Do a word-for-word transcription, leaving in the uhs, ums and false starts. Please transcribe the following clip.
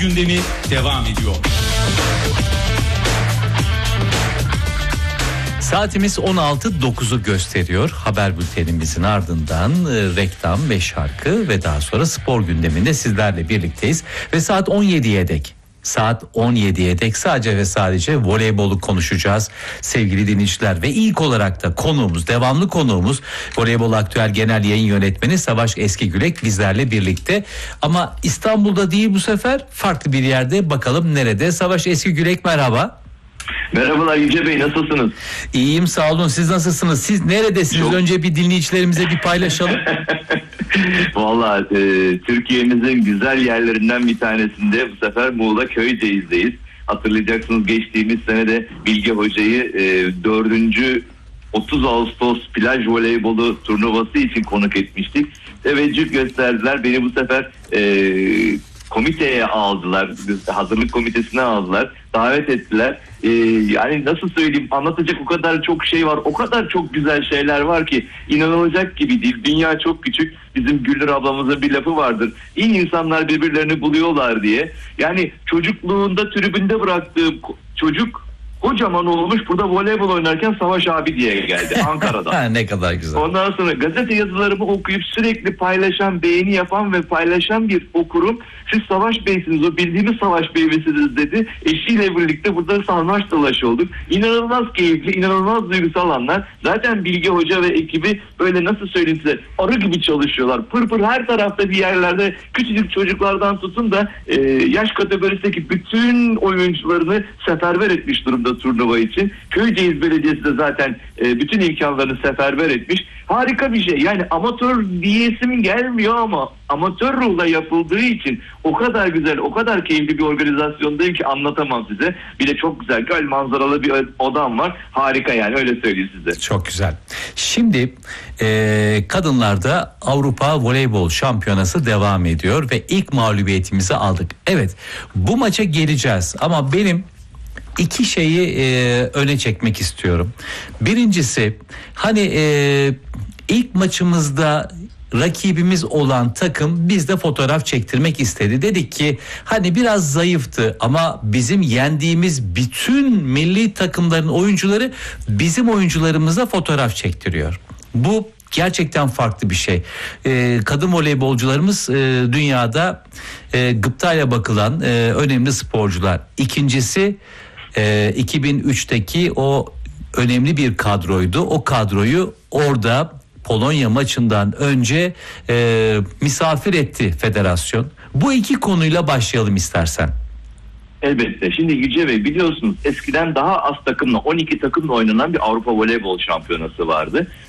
gündemi devam ediyor. Saatimiz on altı dokuzu gösteriyor. Haber bültenimizin ardından e, reklam ve şarkı ve daha sonra spor gündeminde sizlerle birlikteyiz. Ve saat on yediye dek Saat on yediye dek sadece ve sadece voleybolu konuşacağız sevgili dinleyiciler. Ve ilk olarak da konuğumuz, devamlı konuğumuz Voleybol Aktüel Genel Yayın Yönetmeni Savaş Eskigülek bizlerle birlikte. Ama İstanbul'da değil bu sefer, farklı bir yerde, bakalım nerede? Savaş Eskigülek, merhaba. Merhabalar Yüce Bey, nasılsınız? İyiyim, sağ olun, siz nasılsınız? Siz neredesiniz? Çok... Önce bir dinleyicilerimize bir paylaşalım. Vallahi e, Türkiye'mizin güzel yerlerinden bir tanesinde bu sefer Muğla Köyceğiz'deyiz. Hatırlayacaksınız, geçtiğimiz sene de Bilge Hoca'yı e, dördüncü otuz Ağustos plaj voleybolu turnuvası için konuk etmiştik. Teveccüh gösterdiler, beni bu sefer e, komiteye aldılar, hazırlık komitesine aldılar, davet ettiler. Ee, yani nasıl söyleyeyim, anlatacak o kadar çok şey var, o kadar çok güzel şeyler var ki inanılacak gibi değil. Dünya çok küçük. Bizim Güllür ablamızın bir lafı vardır: İyi insanlar birbirlerini buluyorlar diye. Yani çocukluğunda tribünde bıraktığım çocuk kocaman olmuş, burada voleybol oynarken Savaş abi diye geldi Ankara'dan. Ne kadar güzel. Ondan sonra gazete yazılarımı okuyup sürekli paylaşan, beğeni yapan ve paylaşan bir okurum. Siz Savaş Bey'siniz, o bildiğimiz Savaş Bey misiniz dedi. Eşiyle birlikte burada sarmaş dolaş olduk. İnanılmaz keyifli, inanılmaz duygusal anlar. Zaten Bilge Hoca ve ekibi böyle, nasıl söyleyeyim size, arı gibi çalışıyorlar. Pır pır her tarafta bir yerlerde, küçücük çocuklardan tutun da e, yaş kategorisindeki bütün oyuncularını seferber etmiş durumda turnuva için. Köyceğiz Belediyesi de zaten e, bütün imkanlarını seferber etmiş. Harika bir şey. Yani amatör diyesim gelmiyor ama amatör ruhla yapıldığı için o kadar güzel, o kadar keyifli bir organizasyondayım ki anlatamam size. Bir de çok güzel göl manzaralı bir odam var. Harika yani, öyle söyleyeyim size. Çok güzel. Şimdi e, kadınlarda Avrupa Voleybol Şampiyonası devam ediyor ve ilk mağlubiyetimizi aldık. Evet, bu maça geleceğiz ama benim İki şeyi e, öne çekmek istiyorum. Birincisi, hani e, ilk maçımızda rakibimiz olan takım bizde fotoğraf çektirmek istedi. Dedik ki hani biraz zayıftı ama bizim yendiğimiz bütün milli takımların oyuncuları bizim oyuncularımıza fotoğraf çektiriyor. Bu gerçekten farklı bir şey. Ee, kadın voleybolcularımız e, dünyada e, gıptayla bakılan e, önemli sporcular. İkincisi, e, iki bin üçteki o önemli bir kadroydu. O kadroyu orada Polonya maçından önce e, misafir etti federasyon. Bu iki konuyla başlayalım istersen. Elbette. Şimdi Yüce Bey, biliyorsunuz eskiden daha az takımla, on iki takımla oynanan bir Avrupa Voleybol Şampiyonası vardı.